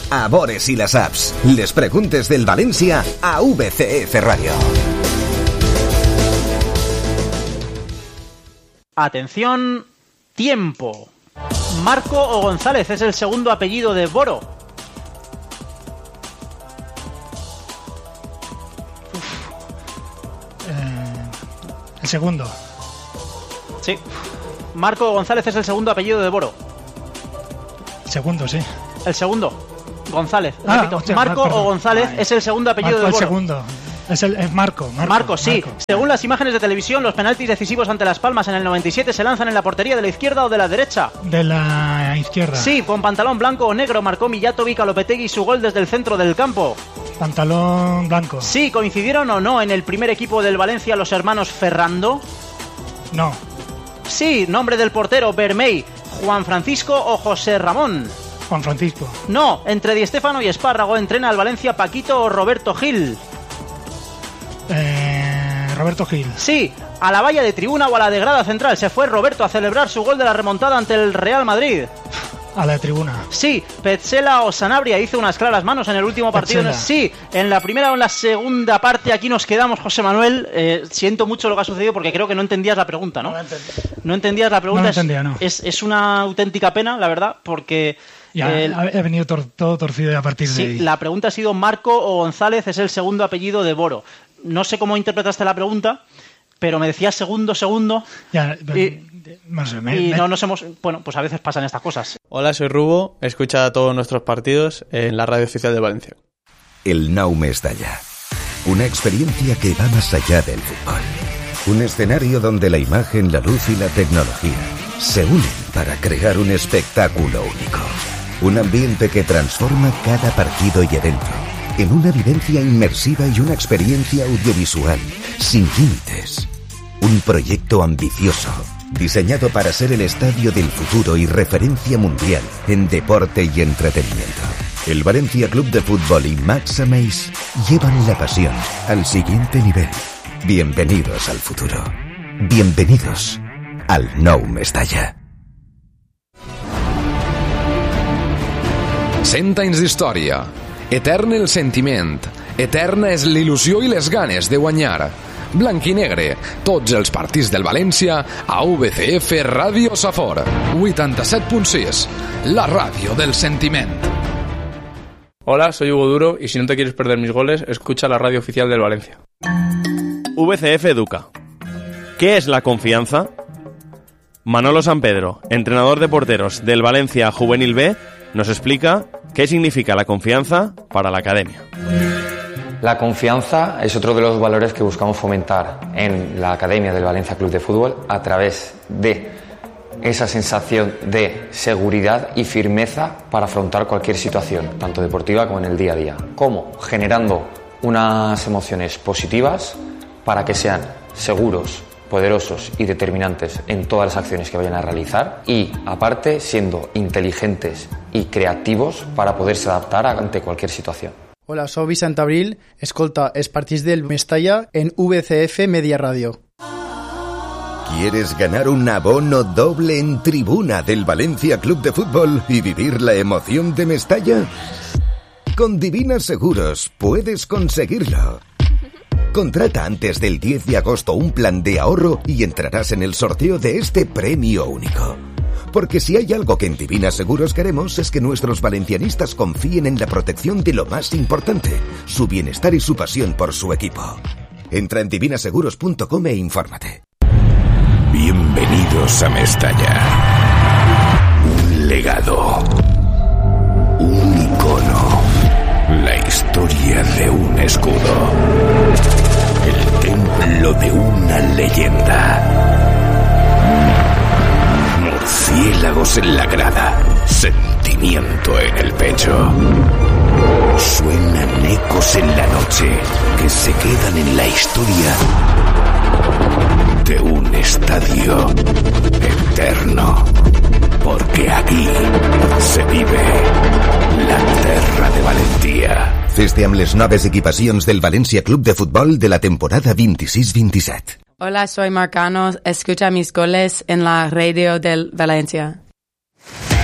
a Bores i les Saps. Les preguntes del València a VCF Radio. Atención, tiempo. ¿Marco o González es el segundo apellido de Boro? El segundo. Sí. Marco o González es el segundo apellido de Boro. Segundo, sí. El segundo. González. Repito. Hostia, Marco perdón. o González es el segundo apellido Marco de Boro. El segundo. Es Marco. Marco, sí. Marco. Según las imágenes de televisión, los penaltis decisivos ante Las Palmas en el 97 se lanzan en la portería de la izquierda o de la derecha. De la izquierda. Sí, con pantalón blanco o negro marcó Mijatovic a Lopetegui su gol desde el centro del campo. Pantalón blanco. Sí, ¿coincidieron o no en el primer equipo del Valencia los hermanos Ferrando? No. Sí, nombre del portero, Bermey, Juan Francisco o José Ramón. Juan Francisco. No, entre Di Stéfano y Espárrago entrena al Valencia Paquito o Roberto Gil. Roberto Gil. Sí, a la valla de tribuna o a la de grada central se fue Roberto a celebrar su gol de la remontada ante el Real Madrid. A la tribuna. Sí, Petzela o Sanabria hizo unas claras manos en el último partido. Petzela. Sí, en la primera o en la segunda parte aquí nos quedamos, José Manuel. Siento mucho lo que ha sucedido porque creo que no entendías la pregunta, ¿no? No entendías la pregunta. No entendía, no. Es una auténtica pena, la verdad, porque... Ya, he venido todo torcido a partir de ahí. Sí, la pregunta ha sido Marco o González es el segundo apellido de Boro. No sé cómo interpretaste la pregunta, pero me decías segundo. Ya, no sé, no nos hemos... Bueno, pues a veces pasan estas cosas. Hola, soy Rubo. Escucha todos nuestros partidos en la radio oficial de Valencia. El Nou Mestalla. Una experiencia que va más allá del fútbol. Un escenario donde la imagen, la luz y la tecnología se unen para crear un espectáculo único. Un ambiente que transforma cada partido y evento en una vivencia inmersiva y una experiencia audiovisual sin límites. Un proyecto ambicioso, diseñado para ser el estadio del futuro y referencia mundial en deporte y entretenimiento. El Valencia Club de Fútbol y Max Ameis llevan la pasión al siguiente nivel. Bienvenidos al futuro. Bienvenidos al Nou Mestalla. 100 anys d'història. Etern el sentiment. Eterna és l'il·lusió i les ganes de guanyar. Blanc i negre, tots els partits del València a VCF Ràdio Safor. 87.6, la ràdio del sentiment. Hola, soy Hugo Duro y si no te quieres perder mis goles, escucha la radio oficial del Valencia. VCF Educa. ¿Qué es la confianza? Manolo Sampedro, entrenador de porteros del Valencia Juvenil B, nos explica qué significa la confianza para la academia. La confianza es otro de los valores que buscamos fomentar en la Academia del Valencia Club de Fútbol a través de esa sensación de seguridad y firmeza para afrontar cualquier situación, tanto deportiva como en el día a día. ¿Cómo? Generando unas emociones positivas para que sean seguros, poderosos y determinantes en todas las acciones que vayan a realizar y, aparte, siendo inteligentes y creativos para poderse adaptar ante cualquier situación. Hola, soy Vicente Abril, escolta els partits del Mestalla en VCF Media Radio. ¿Quieres ganar un abono doble en tribuna del Valencia Club de Fútbol y vivir la emoción de Mestalla? Con Divina Seguros puedes conseguirlo. Contrata antes del 10 de agosto un plan de ahorro y entrarás en el sorteo de este premio único. Porque si hay algo que en Divina Seguros queremos es que nuestros valencianistas confíen en la protección de lo más importante, su bienestar y su pasión por su equipo. Entra en divinaseguros.com e infórmate. Bienvenidos a Mestalla. Un legado. Un icono. La historia de un escudo. El templo de una leyenda. Murciélagos en la grada. Sentimiento en el pecho. Suenan ecos en la noche que se quedan en la historia de un estadio eterno. Porque aquí se vive la terra de Valentia. Fes-te amb les noves equipacions del Valencia Club de Fútbol de la temporada 26-27. Hola, soy Marcano. Escucha mis goles en la radio del Valencia.